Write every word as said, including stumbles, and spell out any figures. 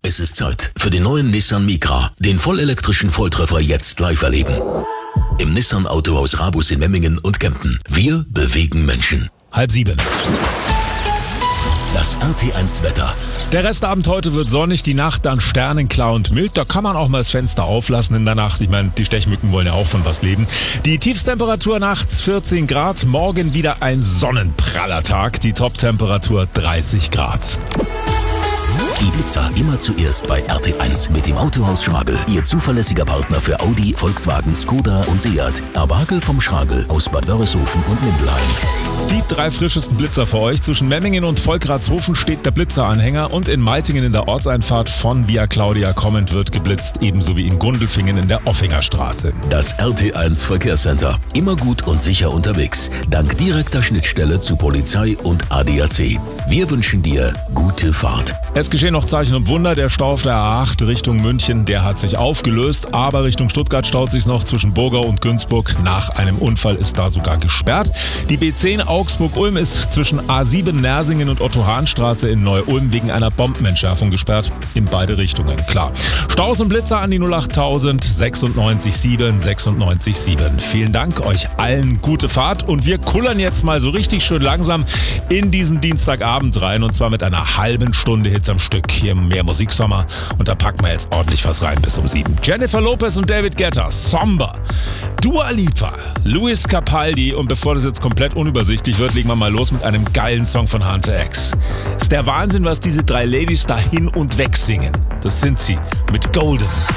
Es ist Zeit für den neuen Nissan Micra, den vollelektrischen Volltreffer jetzt live erleben. Im Nissan Autohaus Rabus in Memmingen und Kempten. Wir bewegen Menschen. Halb sieben. Das R T eins Wetter. Der Restabend heute wird sonnig, die Nacht dann sternenklar und mild. Da kann man auch mal das Fenster auflassen in der Nacht. Ich meine, die Stechmücken wollen ja auch von was leben. Die Tiefstemperatur nachts vierzehn Grad, morgen wieder ein sonnenpraller Tag. Die Toptemperatur dreißig Grad. Die Blitzer immer zuerst bei R T eins mit dem Autohaus Schragel. Ihr zuverlässiger Partner für Audi, Volkswagen, Skoda und Seat. Erwagel vom Schragel aus Bad Wörishofen und Mindelheim. Die drei frischesten Blitzer für euch. Zwischen Memmingen und Volkratshofen steht der Blitzeranhänger und in Meitingen in der Ortseinfahrt von Via Claudia kommend wird geblitzt, ebenso wie in Gundelfingen in der Offinger Straße. Das R T eins Verkehrscenter. Immer gut und sicher unterwegs. Dank direkter Schnittstelle zu Polizei und A D A C. Wir wünschen dir gute Fahrt. Es geschehen noch Zeichen und Wunder. Der Stau auf der A acht Richtung München, der hat sich aufgelöst, aber Richtung Stuttgart staut sich noch zwischen Burgau und Günzburg. Nach einem Unfall ist da sogar gesperrt. Die B zehn Augsburg-Ulm ist zwischen A sieben Nersingen und Otto-Hahn-Straße in Neu-Ulm wegen einer Bombenentschärfung gesperrt. In beide Richtungen, klar. Staus und Blitzer an die null acht null null sechs sieben sechs neun sieben. Vielen Dank, euch allen gute Fahrt und wir kullern jetzt mal so richtig schön langsam in diesen Dienstagabend rein und zwar mit einer halben Stunde Hits am Stück. Hier im Mehr Musiksommer und da packen wir jetzt ordentlich was rein bis um sieben. Jennifer Lopez und David Guetta, Somber, Dua Lipa, Luis Capaldi und bevor das jetzt komplett unübersichtlich wird, legen wir mal los mit einem geilen Song von Hunter X. Ist der Wahnsinn, was diese drei Ladies da hin und weg singen. Das sind sie mit Golden.